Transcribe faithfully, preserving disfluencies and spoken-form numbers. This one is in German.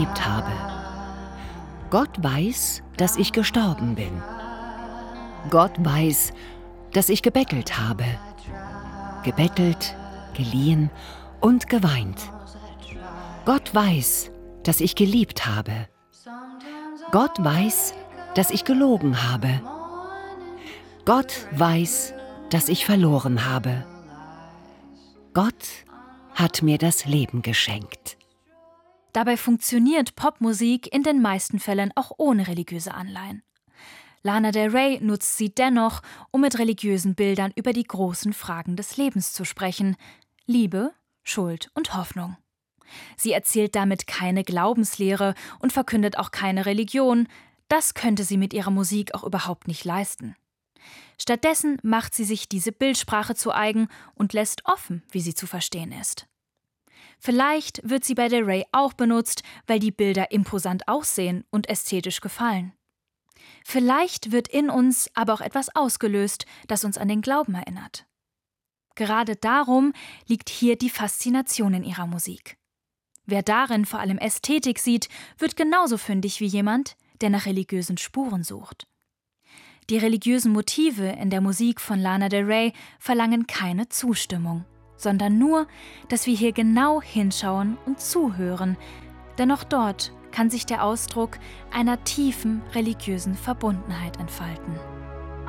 geliebt habe. Gott weiß, dass ich gestorben bin. Gott weiß, dass ich gebettelt habe. Gebettelt, geliehen und geweint. Gott weiß, dass ich geliebt habe. Gott weiß, dass ich gelogen habe. Gott weiß, dass ich verloren habe. Gott hat mir das Leben geschenkt. Dabei funktioniert Popmusik in den meisten Fällen auch ohne religiöse Anleihen. Lana Del Rey nutzt sie dennoch, um mit religiösen Bildern über die großen Fragen des Lebens zu sprechen: Liebe, Schuld und Hoffnung. Sie erzählt damit keine Glaubenslehre und verkündet auch keine Religion. Das könnte sie mit ihrer Musik auch überhaupt nicht leisten. Stattdessen macht sie sich diese Bildsprache zu eigen und lässt offen, wie sie zu verstehen ist. Vielleicht wird sie bei Del Rey auch benutzt, weil die Bilder imposant aussehen und ästhetisch gefallen. Vielleicht wird in uns aber auch etwas ausgelöst, das uns an den Glauben erinnert. Gerade darum liegt hier die Faszination in ihrer Musik. Wer darin vor allem Ästhetik sieht, wird genauso fündig wie jemand, der nach religiösen Spuren sucht. Die religiösen Motive in der Musik von Lana Del Rey verlangen keine Zustimmung, sondern nur, dass wir hier genau hinschauen und zuhören, denn auch dort kann sich der Ausdruck einer tiefen religiösen Verbundenheit entfalten.